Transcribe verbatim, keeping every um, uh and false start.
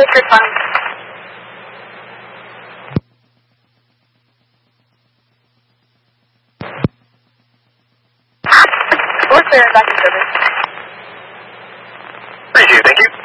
Baker's fine. We're clear back in service. Thank you, thank you.